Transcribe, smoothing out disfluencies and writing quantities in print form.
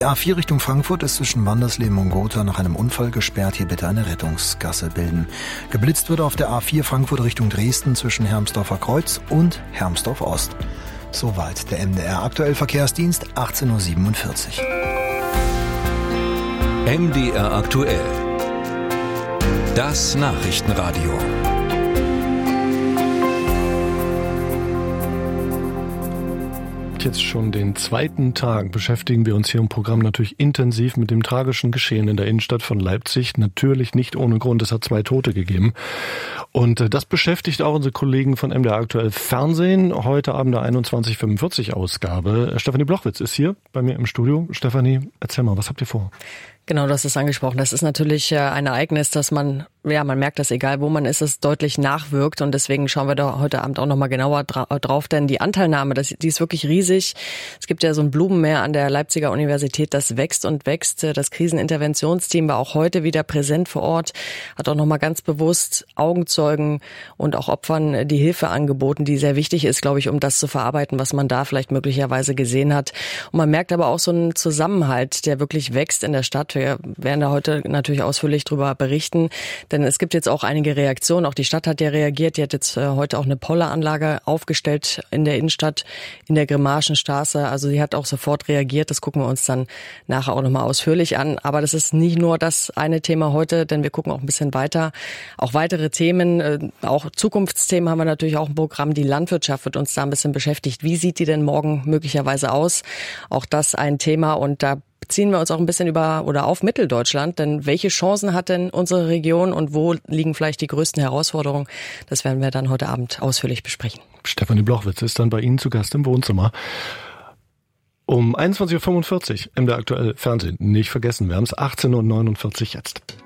Die A4 Richtung Frankfurt ist zwischen Wandersleben und Gotha nach einem Unfall gesperrt. Hier bitte eine Rettungsgasse bilden. Geblitzt wird auf der A4 Frankfurt Richtung Dresden zwischen Hermsdorfer Kreuz und Hermsdorf Ost. Soweit der MDR Aktuell Verkehrsdienst, 18:47 Uhr. MDR Aktuell. Das Nachrichtenradio. Jetzt schon den zweiten Tag beschäftigen wir uns hier im Programm natürlich intensiv mit dem tragischen Geschehen in der Innenstadt von Leipzig. Natürlich nicht ohne Grund, es hat 2 Tote gegeben. Und das beschäftigt auch unsere Kollegen von MDR Aktuell Fernsehen. Heute Abend der 21:45 Ausgabe. Stefanie Blochwitz ist hier bei mir im Studio. Stefanie, erzähl mal, was habt ihr vor? Genau, das ist angesprochen. Das ist natürlich ein Ereignis, dass man merkt, dass egal wo man ist, es deutlich nachwirkt. Und deswegen schauen wir da heute Abend auch nochmal genauer drauf. Denn die Anteilnahme, die ist wirklich riesig. Es gibt ja so ein Blumenmeer an der Leipziger Universität, das wächst und wächst. Das Kriseninterventionsteam war auch heute wieder präsent vor Ort, hat auch nochmal ganz bewusst Augenzeugen und auch Opfern die Hilfe angeboten, die sehr wichtig ist, glaube ich, um das zu verarbeiten, was man da vielleicht möglicherweise gesehen hat. Und man merkt aber auch so einen Zusammenhalt, der wirklich wächst in der Stadt. Wir werden da heute natürlich ausführlich drüber berichten, denn es gibt jetzt auch einige Reaktionen. Auch die Stadt hat ja reagiert. Die hat jetzt heute auch eine Polleranlage aufgestellt in der Innenstadt, in der Grimmarschenstraße. Also sie hat auch sofort reagiert. Das gucken wir uns dann nachher auch nochmal ausführlich an. Aber das ist nicht nur das eine Thema heute, denn wir gucken auch ein bisschen weiter. Auch weitere Themen, auch Zukunftsthemen haben wir natürlich auch im Programm. Die Landwirtschaft wird uns da ein bisschen beschäftigt. Wie sieht die denn morgen möglicherweise aus? Auch das ein Thema, und da beziehen wir uns auch ein bisschen auf Mitteldeutschland, denn welche Chancen hat denn unsere Region und wo liegen vielleicht die größten Herausforderungen? Das werden wir dann heute Abend ausführlich besprechen. Stefanie Blochwitz ist dann bei Ihnen zu Gast im Wohnzimmer. Um 21:45 Uhr MDR Aktuell Fernsehen. Nicht vergessen, wir haben es 18:49 Uhr jetzt.